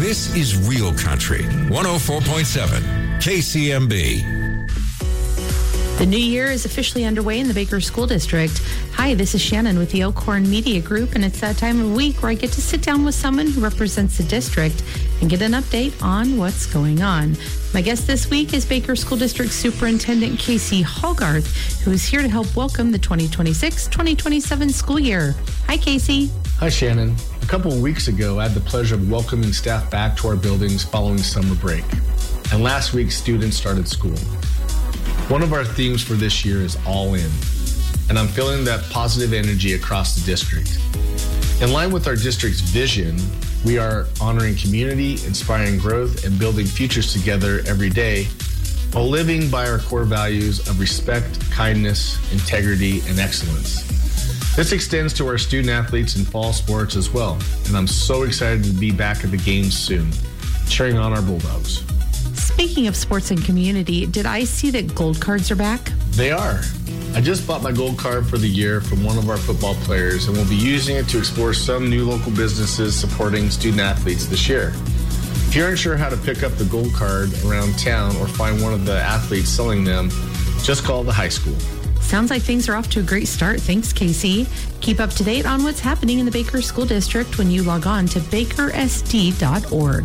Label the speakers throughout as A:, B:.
A: This is Real Country, 104.7 KCMB.
B: The new year is officially underway in the Baker School District. Hi, this is Shannon with the Elkhorn Media Group, and it's that time of week where I get to sit down with someone who represents the district and get an update on what's going on. My guest this week is Baker School District Superintendent Casey Hallgarth, who is here to help welcome the 2026-2027 school year. Hi, Casey.
C: Hi, Shannon. A couple of weeks ago, I had the pleasure of welcoming staff back to our buildings following summer break. And last week, students started school. One of our themes for this year is all in, and I'm feeling that positive energy across the district. In line with our district's vision, we are honoring community, inspiring growth, and building futures together every day while living by our core values of respect, kindness, integrity, and excellence. This extends to our student athletes in fall sports as well, and I'm so excited to be back at the games soon, cheering on our Bulldogs.
B: Speaking of sports and community, did I see that gold cards are back?
C: They are. I just bought my gold card for the year from one of our football players, and we'll be using it to explore some new local businesses supporting student athletes this year. If you're unsure how to pick up the gold card around town or find one of the athletes selling them, just call the high school.
B: Sounds like things are off to a great start. Thanks, Casey. Keep up to date on what's happening in the Baker School District when you log on to bakersd.org.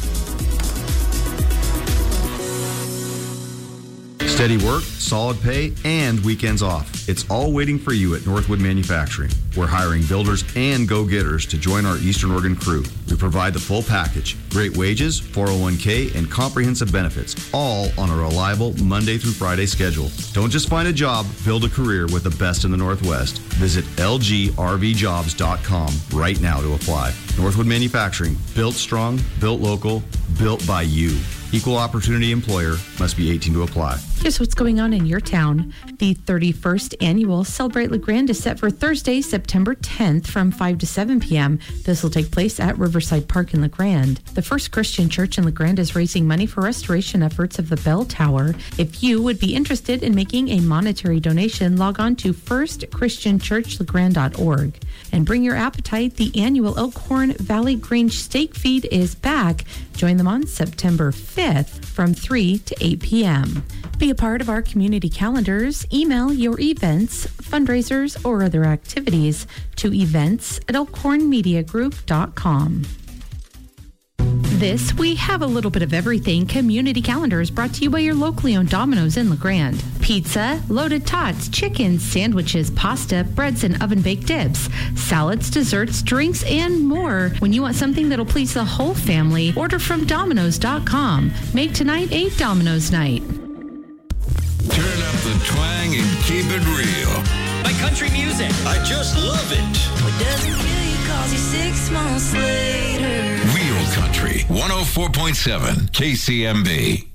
D: Steady work, solid pay, and weekends off. It's all waiting for you at Northwood Manufacturing. We're hiring builders and go-getters to join our Eastern Oregon crew. We provide the full package, great wages, 401k, and comprehensive benefits, all on a reliable Monday through Friday schedule. Don't just find a job, build a career with the best in the Northwest. Visit lgrvjobs.com right now to apply. Northwood Manufacturing, built strong, built local, built by you. Equal opportunity employer, must be 18 to apply.
B: Here's what's going on in your town. The 31st annual Celebrate LeGrand is set for Thursday, September 10th from 5 to 7 p.m. This will take place at Riverside Park in LeGrand. The First Christian Church in LeGrand is raising money for restoration efforts of the bell tower. If you would be interested in making a monetary donation, log on to firstchristianchurchlegrand.org and bring your appetite. The annual Elkhorn Valley Grange Steak Feed is back. Join them on September 5th from 3 to 8 p.m. Be a part of our community calendars. Email your events, fundraisers, or other activities to events@elkhornmediagroup.com. This, we have a little bit of everything. Community Calendar is brought to you by your locally owned Domino's in LeGrand. Pizza, loaded tots, chicken, sandwiches, pasta, breads, and oven-baked dips, salads, desserts, drinks, and more. When you want something that'll please the whole family, order from Domino's.com. Make tonight a Domino's night.
A: Turn up the twang and keep it real.
E: My country music.
F: I just love it.
G: What doesn't kill you calls you 6 months later.
A: Real Country, 104.7 KCMB.